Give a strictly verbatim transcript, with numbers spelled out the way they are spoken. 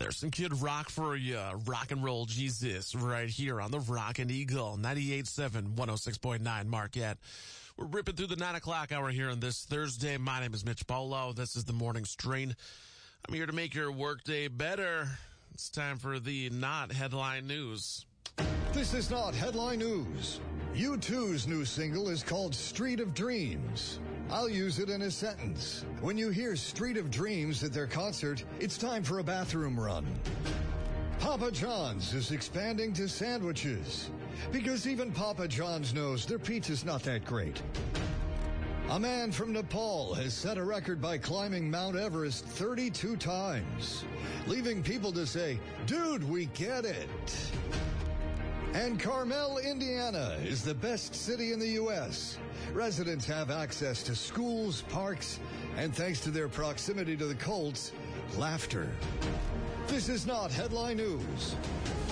There's some Kid Rock for you. Rock and roll Jesus right here on the Rockin' Eagle. ninety-eight point seven, one oh six point nine Marquette. We're ripping through the nine o'clock hour here on this Thursday. My name is Mitch Polo. This is the Morning Strain. I'm here to make your workday better. It's time for the Not Headline News. This is Not Headline News. U two's new single is called Street of Dreams. I'll use it in a sentence. When you hear Street of Dreams at their concert, it's time for a bathroom run. Papa John's is expanding to sandwiches because even Papa John's knows their pizza's not that great. A man from Nepal has set a record by climbing Mount Everest thirty-two times, leaving people to say, "Dude, we get it." And Carmel, Indiana is the best city in the U S Residents have access to schools, parks, and thanks to their proximity to the Colts, laughter. This is Not Headline News.